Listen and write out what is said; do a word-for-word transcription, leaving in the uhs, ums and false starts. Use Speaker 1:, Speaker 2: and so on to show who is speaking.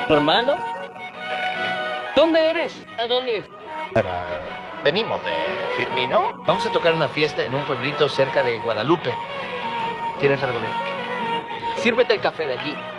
Speaker 1: ¿Tu hermano? ¿Dónde eres? ¿A dónde?
Speaker 2: Venimos de Firmino. Vamos a tocar una fiesta en un pueblito cerca de Guadalupe. ¿Tienes algo de...?
Speaker 1: Sírvete el café de allí.